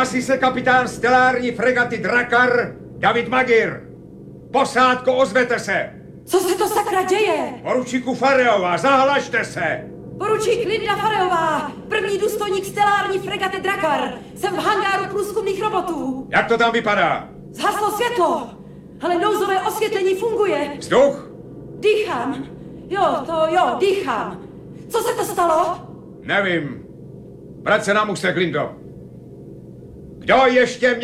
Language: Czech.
Hlásí se kapitán stelární fregaty Drakar, David Magir. Posádko, ozvete se. Co se to sakra děje? Poručíku Fareová, zahlašte se. Poručík Linda Fareová, první důstojník stelární fregaty Drakar. Jsem v hangáru průzkumných robotů. Jak to tam vypadá? Zhaslo světlo, ale nouzové osvětlení funguje. Vzduch? Dýchám. Jo, dýchám. Co se to stalo? Nevím. Vrať se na můstek, Lindo. Kdo ještě mě